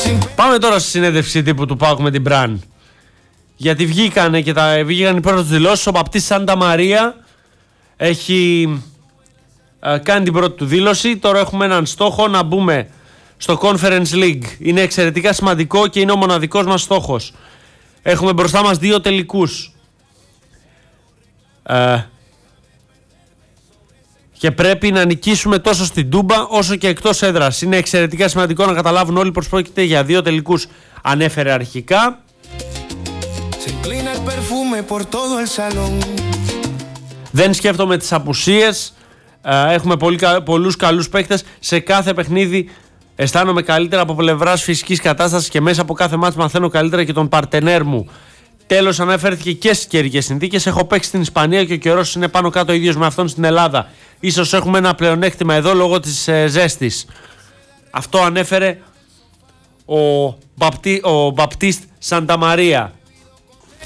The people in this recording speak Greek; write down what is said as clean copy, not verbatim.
Πάμε τώρα στη συνέντευξη τύπου του ΠΑΟΚ με την Μπραν. Γιατί βγήκαν οι πρώτες δηλώσεις. Ο Μπαπτίστ Σάντα Μαρία έχει κάνει την πρώτη του δήλωση. Τώρα έχουμε έναν στόχο να μπούμε στο Conference League. Είναι εξαιρετικά σημαντικό και είναι ο μοναδικός μας στόχος. Έχουμε μπροστά μας 2 τελικούς. Και πρέπει να νικήσουμε τόσο στην Τούμπα όσο και εκτός έδρας. Είναι εξαιρετικά σημαντικό να καταλάβουν όλοι πως πρόκειται για 2 τελικούς. Ανέφερε αρχικά. Δεν σκέφτομαι τις απουσίες. Έχουμε πολλούς καλούς παίκτες. Σε κάθε παιχνίδι αισθάνομαι καλύτερα από πλευράς φυσικής κατάστασης και μέσα από κάθε μάτς μαθαίνω καλύτερα και τον παρτενέρ μου. Τέλος, αναφέρθηκε και στις καιρικές συνθήκες. Έχω παίξει στην Ισπανία και ο καιρός είναι πάνω κάτω ίδιος με αυτόν στην Ελλάδα. Ίσως έχουμε ένα πλεονέκτημα εδώ λόγω της ζέστης. Αυτό ανέφερε ο Μπαπτίστ Σάντα Μαρία.